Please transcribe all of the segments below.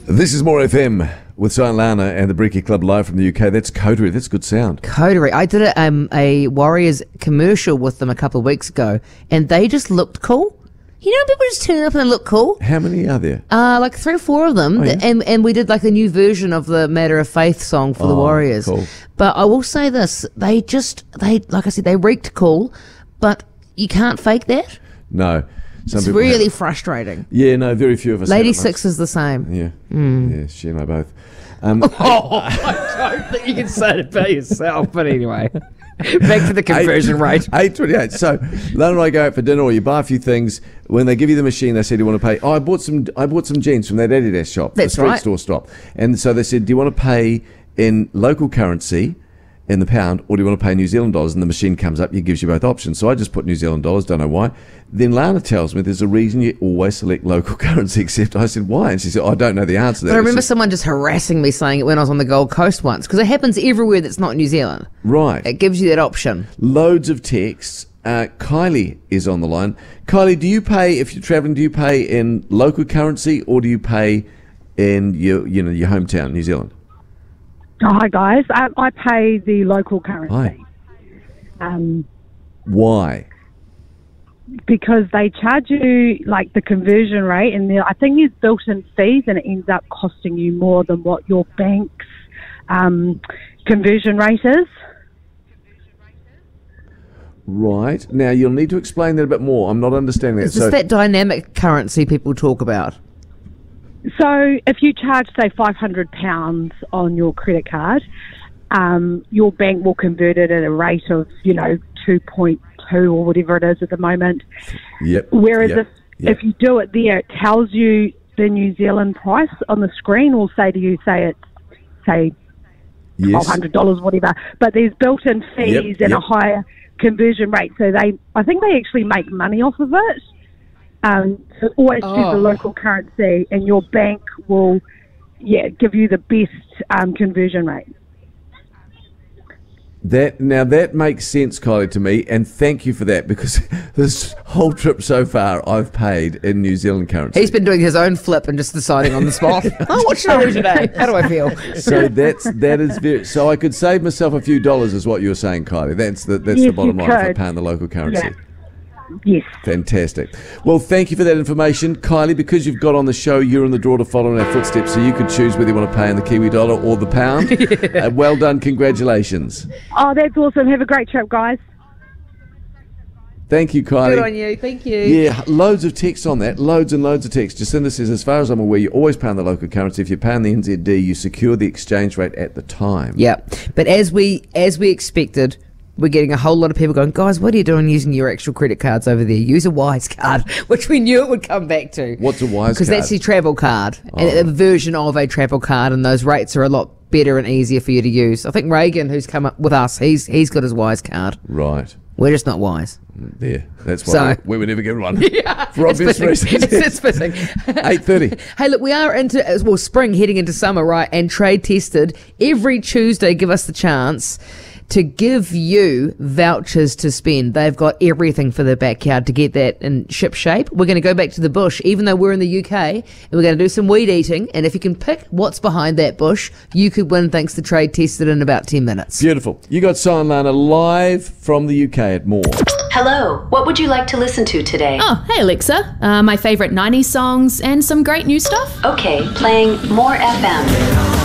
This is More FM with Sian Lana and the Breaky Club live from the UK. That's Coterie. That's good sound. Coterie. I did a Warriors commercial with them a couple of weeks ago, and they just looked cool. You know, people just turn up and they look cool. How many are there? Like 3 or 4 of them. Oh, yeah? And we did like a new version of the Matter of Faith song for the Warriors. Cool. But I will say this, they like I said, they reeked cool, but you can't fake that. No. Some It's people really have. frustrating. Yeah, no, very few of us. Lady have it, mate. Six is the same. Yeah. Yeah, she and I both. I don't think you can say it about yourself, but anyway. Back to the conversion rate. 8:28. So, Lana and I go out for dinner, or you buy a few things. When they give you the machine, they said, "Do you want to pay?" Oh, I bought some jeans from that Adidas shop, That's the street right. store stop. And so they said, "Do you want to pay in local currency, in the pound, or do you want to pay New Zealand dollars?" And the machine comes up, it gives you both options. So I just put New Zealand dollars, don't know why. Then Lana tells me there's a reason you always select local currency, except I said, why? And she said, I don't know the answer to that. But I remember It's just- someone just harassing me saying it when I was on the Gold Coast once, because it happens everywhere that's not New Zealand. Right. It gives you that option. Loads of texts. Kylie is on the line. Kylie, do you pay, if you're travelling, do you pay in local currency or do you pay in your hometown, New Zealand? Oh, hi guys. I pay the local currency. Hi. Why? Because they charge you like the conversion rate, and I think there's built-in fees, and it ends up costing you more than what your bank's conversion rate is. Right. Now, you'll need to explain that a bit more. I'm not understanding that. It's just that dynamic currency people talk about. So if you charge, say, £500 on your credit card, your bank will convert it at a rate of, 2.2 or whatever it is at the moment. Yep. Whereas if you do it there, it tells you the New Zealand price on the screen, or say to you, say $1,200, whatever. But there's built-in fees and a higher conversion rate. So I think they actually make money off of it. So always choose the local currency, and your bank will, give you the best conversion rate. That makes sense, Kylie, to me, and thank you for that, because this whole trip so far I've paid in New Zealand currency. He's been doing his own flip and just deciding on the spot. What should I do today? How do I feel? So that is very. So I could save myself a few dollars, is what you're saying, Kylie. That's the bottom line if I pay in the local currency. Yeah. Yes. Fantastic. Well, thank you for that information, Kylie. Because you've got on the show, you're in the draw to follow in our footsteps, so you could choose whether you want to pay in the Kiwi dollar or the pound. Well done. Congratulations. Oh, that's awesome. Have a great trip, guys. Thank you, Kylie. Good on you. Thank you. Yeah, loads of text on that. Loads and loads of text. Jacinda says, as far as I'm aware, you always pay in the local currency. If you pay in the NZD, you secure the exchange rate at the time. Yeah. But as we expected, we're getting a whole lot of people going, guys, what are you doing using your actual credit cards over there? Use a Wise card, which we knew it would come back to. What's a Wise card? Because that's your travel card, and a version of a travel card, and those rates are a lot better and easier for you to use. I think Reagan, who's come up with us, he's got his Wise card. Right. We're just not wise. There. That's why we would never get one. Yeah, For obvious reasons. It's fitting. 8:30. Hey, look, we are into, spring heading into summer, right? And Trade Tested, every Tuesday, give us the chance to give you vouchers to spend. They've got everything for their backyard to get that in ship shape. We're going to go back to the bush, even though we're in the UK, and we're going to do some weed eating. And if you can pick what's behind that bush, you could win thanks to Trade Tested in about 10 minutes. Beautiful. You got Sian Lana live from the UK at More. Hello, what would you like to listen to today? Oh, hey Alexa. My favourite 90s songs and some great new stuff. Okay, playing More FM.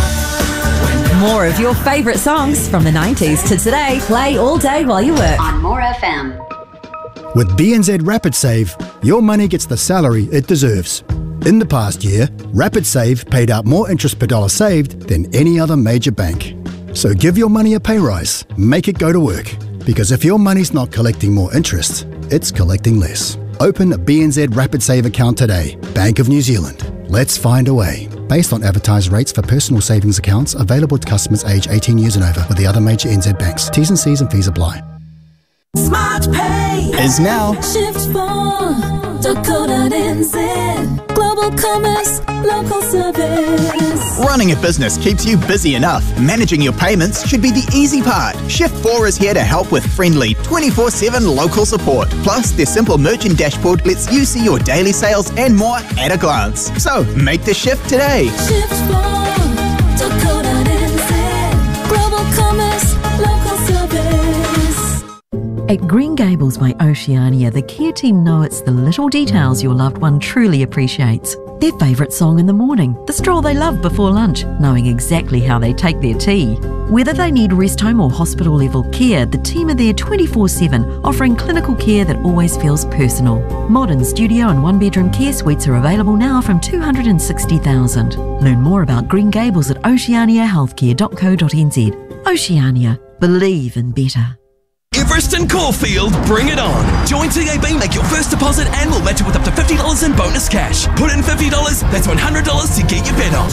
More of your favourite songs from the 90s to today. Play all day while you work. On More FM. With BNZ Rapid Save, your money gets the salary it deserves. In the past year, Rapid Save paid out more interest per dollar saved than any other major bank. So give your money a pay rise. Make it go to work. Because if your money's not collecting more interest, it's collecting less. Open a BNZ Rapid Save account today. Bank of New Zealand. Let's find a way. Based on advertised rates for personal savings accounts available to customers aged 18 years and over with the other major NZ banks. T's and C's and fees apply. SmartPay Is now. Shift4 Dakota NZ. Global Global commerce, local service. Running a business keeps you busy enough. Managing your payments should be the easy part. Shift4 is here to help with friendly 24/7 local support. Plus, their simple merchant dashboard lets you see your daily sales and more at a glance. So, make the shift today. Shift4.co.nz. Global commerce, local service. At Green Gables by Oceania, the care team know it's the little details your loved one truly appreciates. Their favourite song in the morning, the stroll they love before lunch, knowing exactly how they take their tea. Whether they need rest home or hospital level care, the team are there 24/7, offering clinical care that always feels personal. Modern studio and one-bedroom care suites are available now from $260,000. Learn more about Green Gables at oceaniahealthcare.co.nz. Oceania, believe in better. Everest and Caulfield, bring it on. Join TAB, make your first deposit and we'll match it with up to $50 in bonus cash. Put in $50, that's $100 to get your bet on.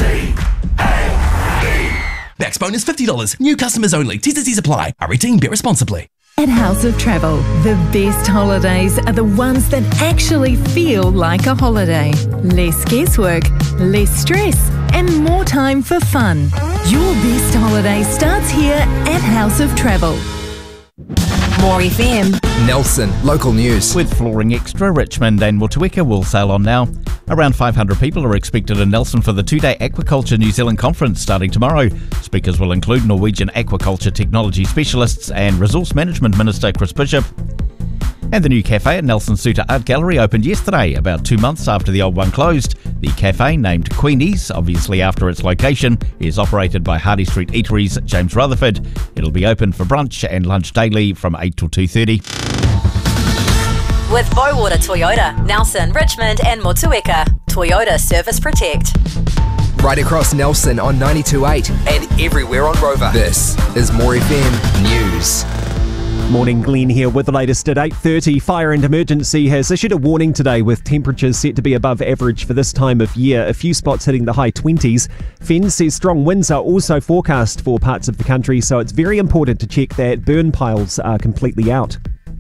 Max bonus $50. New customers only. T&Cs apply. Redeem, bet responsibly. At House of Travel, the best holidays are the ones that actually feel like a holiday. Less guesswork, less stress, and more time for fun. Your best holiday starts here at House of Travel. More FM. Nelson, local news. With Flooring Extra, Richmond and Motueka will sail on now. Around 500 people are expected in Nelson for the two-day Aquaculture New Zealand conference starting tomorrow. Speakers will include Norwegian aquaculture technology specialists and Resource Management Minister Chris Bishop. And the new cafe at Nelson Suter Art Gallery opened yesterday, about 2 months after the old one closed. The cafe, named Queenie's, obviously after its location, is operated by Hardy Street Eateries, James Rutherford. It'll be open for brunch and lunch daily from 8 till 2:30. With Bowater Toyota, Nelson, Richmond and Motueka. Toyota Service Protect. Right across Nelson on 92.8 and everywhere on Rover. This is More FM News. Morning, Glenn here with the latest at 8:30. Fire and Emergency has issued a warning today with temperatures set to be above average for this time of year, a few spots hitting the high 20s. FENZ says strong winds are also forecast for parts of the country, so it's very important to check that burn piles are completely out.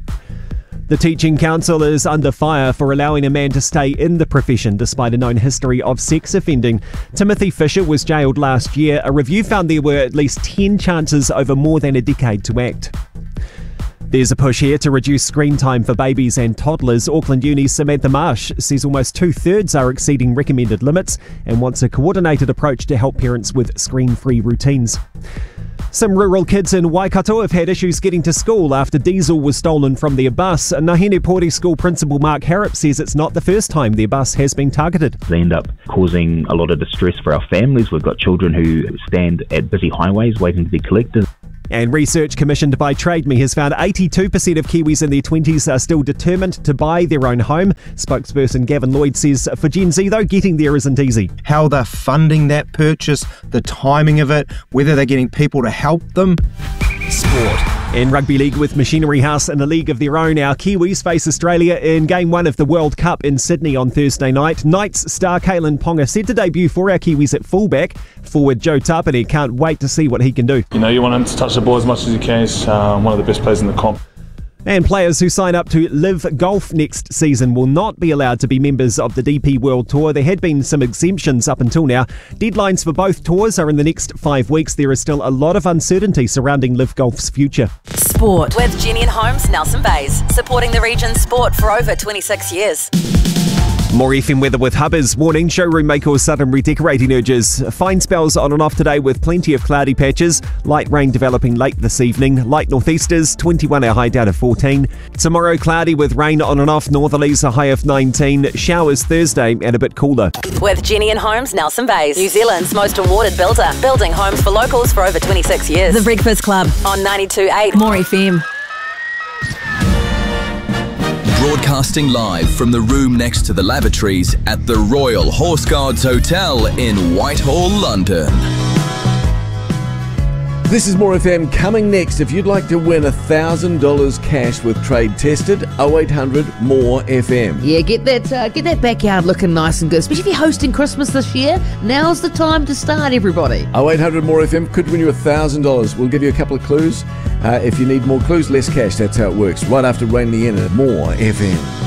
The Teaching Council is under fire for allowing a man to stay in the profession despite a known history of sex offending. Timothy Fisher was jailed last year. A review found there were at least 10 chances over more than a decade to act. There's a push here to reduce screen time for babies and toddlers. Auckland Uni's Samantha Marsh says almost 2/3 are exceeding recommended limits and wants a coordinated approach to help parents with screen-free routines. Some rural kids in Waikato have had issues getting to school after diesel was stolen from their bus. Nahine Pori School Principal Mark Harrop says it's not the first time their bus has been targeted. They end up causing a lot of distress for our families. We've got children who stand at busy highways waiting to be collected. And research commissioned by TradeMe has found 82% of Kiwis in their 20s are still determined to buy their own home. Spokesperson Gavin Lloyd says for Gen Z, though, getting there isn't easy. How they're funding that purchase, the timing of it, whether they're getting people to help them. Sport. In Rugby League with Machinery House in a league of their own, our Kiwis face Australia in Game 1 of the World Cup in Sydney on Thursday night. Knights star Kalen Ponga set to debut for our Kiwis at fullback. Forward Joe Tapine can't wait to see what he can do. You know, you want him to touch the ball as much as he can. He's one of the best players in the comp. And players who sign up to Live Golf next season will not be allowed to be members of the DP World Tour. There had been some exemptions up until now. Deadlines for both tours are in the next 5 weeks. There is still a lot of uncertainty surrounding Live Golf's future. Sport with Jenny and Holmes, Nelson Bays, supporting the region's sport for over 26 years. More FM weather with Hubbers. Warning, showroom may cause sudden redecorating urges. Fine spells on and off today with plenty of cloudy patches. Light rain developing late this evening. Light northeasters, 21 our high down to 14. Tomorrow cloudy with rain on and off. Northerlies a high of 19. Showers Thursday and a bit cooler. With Jenny and Holmes, Nelson Bays, New Zealand's most awarded builder. Building homes for locals for over 26 years. The Breakfast Club on 92.8 More FM. Broadcasting live from the room next to the lavatories at the Royal Horse Guards Hotel in Whitehall, London. This is More FM coming next. If you'd like to win $1,000 cash with Trade Tested, 0800 More FM. Yeah, get that backyard looking nice and good. Especially if you're hosting Christmas this year. Now's the time to start, everybody. 0800 More FM could win you $1,000. We'll give you a couple of clues. If you need more clues, less cash. That's how it works. Right after Rain the Inner, More FM.